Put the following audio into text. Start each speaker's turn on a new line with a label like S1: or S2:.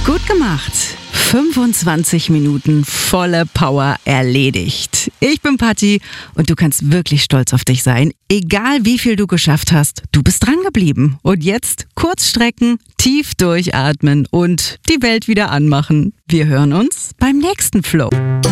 S1: Gut gemacht. 25 Minuten volle Power erledigt. Ich bin Patti und du kannst wirklich stolz auf dich sein. Egal wie viel du geschafft hast, du bist dran geblieben. Und jetzt kurz strecken, tief durchatmen und die Welt wieder anmachen. Wir hören uns beim nächsten Flow.